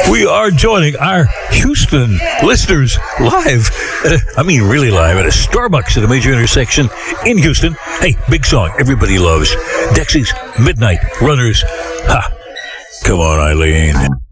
we are joining our Houston listeners live. Really live at a Starbucks at a major intersection in Houston. Hey, big song everybody loves. Dexys Midnight Runners. Ha! Come on, Eileen.